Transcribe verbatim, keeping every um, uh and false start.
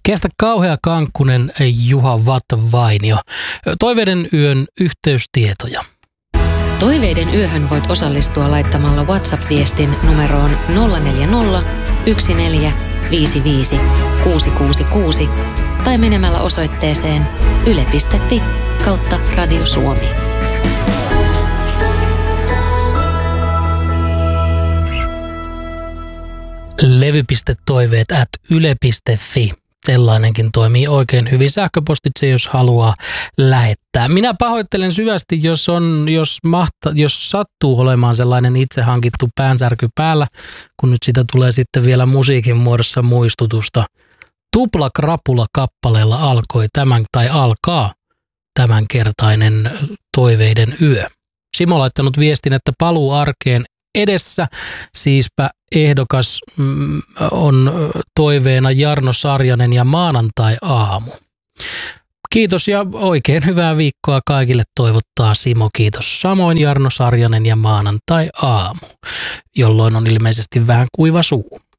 Kestä kauhea kankkunen Juha Vattavainio. Toiveiden yön yhteystietoja. Toiveiden yöhön voit osallistua laittamalla WhatsApp-viestin numeroon nolla neljä nolla, yksi neljä, viisi viisi, kuusi kuusi kuusi tai menemällä osoitteeseen yle piste fi kautta Radio Suomi. Levy.toiveet at yle piste fi. Sellainenkin toimii oikein hyvin sähköpostitse, jos haluaa lähettää. Minä pahoittelen syvästi, jos, on, jos, mahta, jos sattuu olemaan sellainen itse hankittu päänsärky päällä, kun nyt sitä tulee sitten vielä musiikin muodossa muistutusta. Tupla krapula kappaleella alkoi tämän, tai alkaa tämänkertainen Toiveiden yö. Simo on laittanut viestin, että paluu arkeen edessä, siispä ehdokas on toiveena Jarno Sarjanen ja maanantai-aamu. Kiitos ja oikein hyvää viikkoa kaikille toivottaa Simo. Kiitos samoin Jarno Sarjanen ja maanantai-aamu, jolloin on ilmeisesti vähän kuiva suu.